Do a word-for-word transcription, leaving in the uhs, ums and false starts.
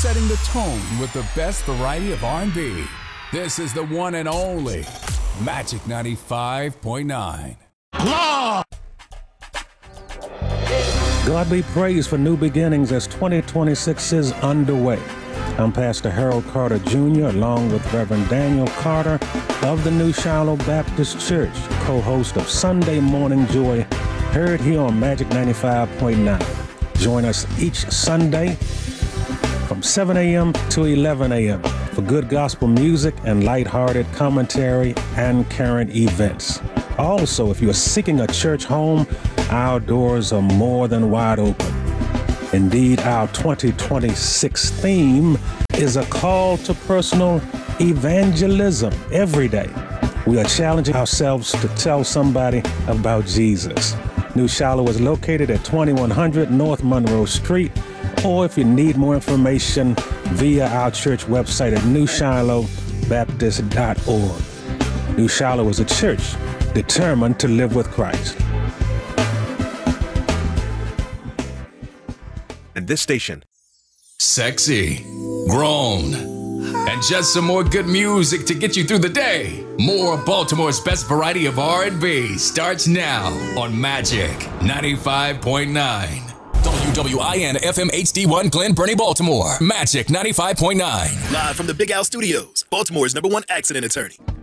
setting the tone with the best variety of R and B. This is the one and only Magic ninety-five point nine. God be praised for new beginnings as twenty twenty-six is underway. I'm Pastor Harold Carter Junior along with Reverend Daniel Carter of the New Shiloh Baptist Church, co-host of Sunday Morning Joy, heard here on Magic ninety-five point nine. Join us each Sunday from seven a.m. to eleven a.m. for good gospel music and lighthearted commentary and current events. Also, if you're seeking a church home, our doors are more than wide open. Indeed, our twenty twenty-six theme is a call to personal evangelism every day. We are challenging ourselves to tell somebody about Jesus. New Shiloh is located at twenty-one hundred North Monroe Street, or if you need more information, via our church website at new shiloh baptist dot org. New Shiloh is a church determined to live with Christ. And this station. Sexy, grown, and just some more good music to get you through the day. More of Baltimore's best variety of R and B starts now on Magic ninety-five point nine. W W I N F M H D one Glen Burnie, Baltimore. Magic ninety-five point nine. Live from the Big Al Studios, Baltimore's number one accident attorney.